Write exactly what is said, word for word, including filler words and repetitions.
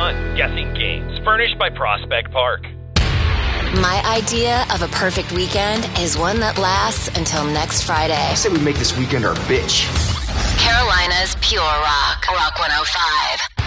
fun guessing games furnished by Prospect Park. My idea of a perfect weekend is one that lasts until next Friday. I say we make this weekend our bitch. Carolina's Pure Rock. Rock one oh five.